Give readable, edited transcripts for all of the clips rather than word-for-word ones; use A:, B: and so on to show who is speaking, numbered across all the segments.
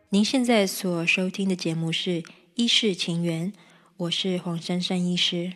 A: 您现在所收听的节目是《医事情缘》，我是黄珊珊医师。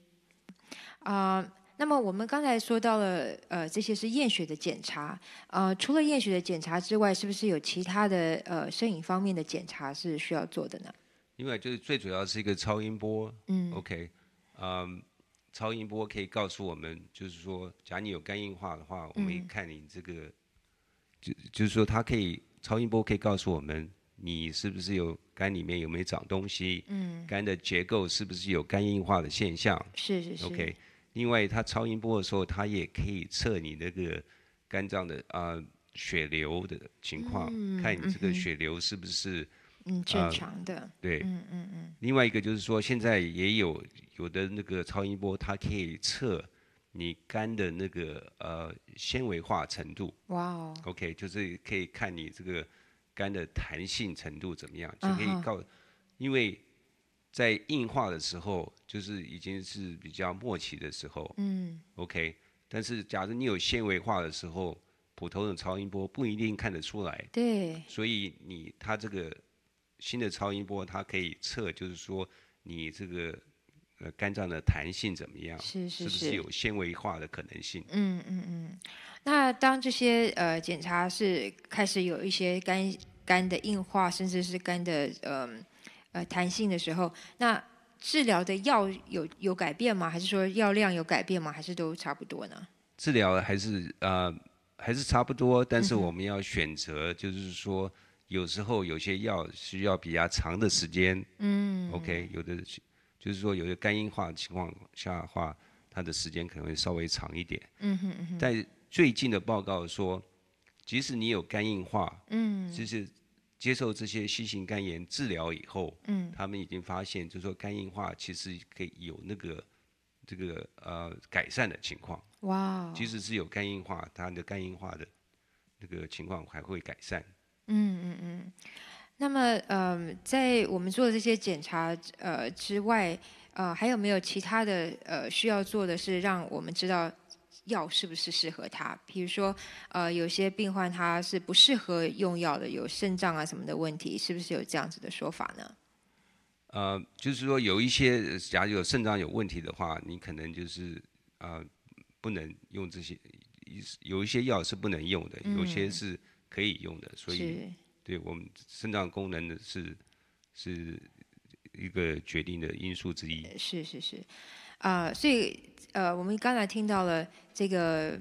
A: 那么我们刚才说到了，这些是验血的检查。除了验血的检查之外，是不是有其他的摄影方面的检查是需要做的呢？
B: 另外就是最主要是一个超音波，OK，超音波可以告诉我们，就是说，假如你有肝硬化的话，我们可以看你这个，就是说，它可以超音波可以告诉我们，你是不是有肝里面有没有长东西，肝的结构是不是有肝硬化的现象
A: 是
B: ，OK。另外，它超音波的时候，它也可以测你那个肝脏的血流的情况，看你这个血流是不是
A: 正常的。
B: 对。另外一个就是说，现在也有的那个超音波，它可以测你肝的那个纤维化程度。
A: 哇哦。
B: OK， 就是可以看你这个肝的弹性程度怎么样，就可以因为在硬化的时候，就是已经是比较末期的时候。OK， 但是假如你有纤维化的时候，普通的超音波不一定看得出来。
A: 对。
B: 所以它这个新的超音波，它可以测，就是说你这个肝脏的弹性怎么样，
A: 是
B: 不是有纤维化的可能性？
A: 那当这些检查是开始有一些肝的硬化，甚至是肝的弹性的时候，那治疗的药有改变吗？还是说药量有改变吗？还是都差不多呢？
B: 治疗还是差不多，但是我们要选择，就是说有时候有些药需要比较长的时间。OK， 有的就是说有的肝硬化的情况下的话，它的时间可能会稍微长一点。在最近的报告说，即使你有肝硬化，就是接受这些 C 型肝炎治疗以后，他们已经发现，就是说肝硬化其实可以有那个这个改善的情况。
A: 哇。
B: 即使是有肝硬化，它的肝硬化的那个情况还会改善。
A: 那么在我们做的这些检查之外，还有没有其他的需要做的是让我们知道药是不是适合他？比如说有些病患他是不适合用药的，有肾脏啊什么的问题，是不是有这样子的说法呢？
B: 就是说有一些，假如有肾脏有问题的话，你可能就是不能用这些，有一些药是不能用的，有些是可以用的，所以对我们肾脏功能的是一个决定的因素之一。
A: 是，所以我们刚才听到了这个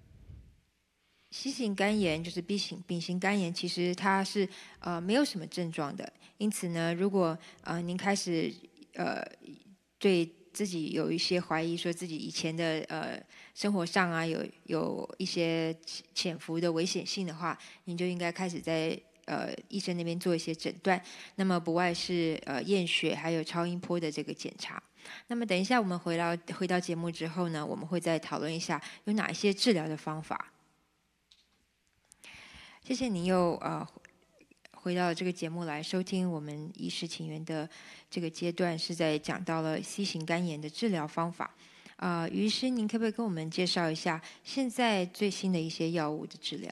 A: C 型肝炎，就是 丙型肝炎，其实它是没有什么症状的。因此呢，如果您开始对自己有一些怀疑，说自己以前的生活上啊有一些潜伏的危险性的话，您就应该开始在医生那边做一些诊断。那么不外是验血还有超音波的这个检查。那么等一下我们回到节目之后呢，我们会再讨论一下有哪一些治疗的方法。谢谢您又回到这个节目来收听我们医事情缘的这个阶段，是在讲到了 C 型肝炎的治疗方法。于医师，您可不可以跟我们介绍一下现在最新的一些药物的治疗？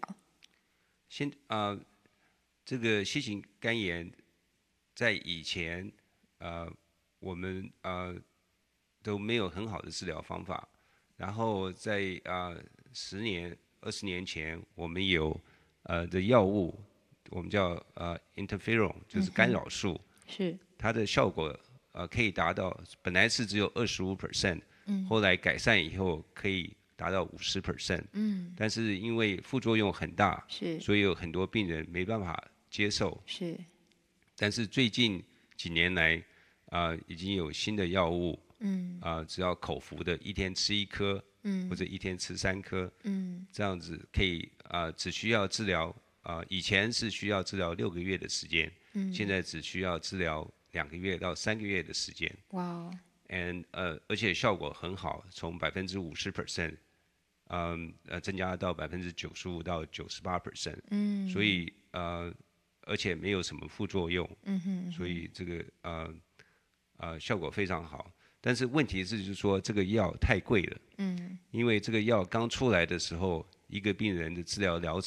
B: 这个 C 型肝炎在以前我们都没有很好的治疗方法，然后在10年、20年前，我们有的药物，我们叫interferon， 就是干扰素。
A: 是。
B: 它的效果可以达到，本来是只有25%，后来改善以后可以达到50%。但是因为副作用很大，所以有很多病人没办法接受。
A: 是。
B: 但是最近几年来，已经有新的药物，只要口服的，一天吃1颗，或者一天吃3颗，这样子可以只需要治疗以前是需要治疗6个月的时间，现在只需要治疗2个月到3个月的时间。
A: 哇。
B: 而且效果很好，从50%，增加到95%到98%。所以而且没有什么副作用。所以这个效果非常好。但是问题是，就是说这个药太贵了。因为这个药刚出来的时候，一个病人的治疗疗程